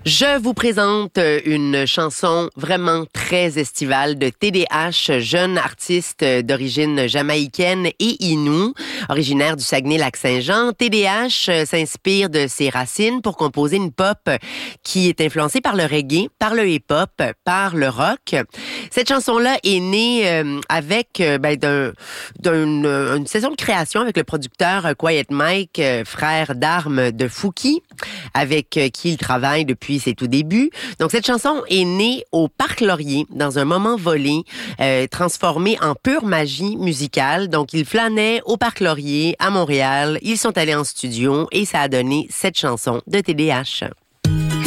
Je vous présente une chanson vraiment très estivale de TDH, jeune artiste d'origine jamaïcaine et inou, originaire du Saguenay-Lac-Saint-Jean. TDH s'inspire de ses racines pour composer une pop qui est influencée par le reggae, par le hip-hop, par le rock. Cette chanson-là est née avec d'une session de création avec le producteur Quiet Mike, frère d'armes de Fouki, avec qui il travaille depuis ses tout débuts. Donc, cette chanson est née au Parc Laurier, dans un moment volé, transformé en pure magie musicale. Donc, ils flânaient au Parc Laurier, à Montréal. Ils sont allés en studio et ça a donné cette chanson de TDH.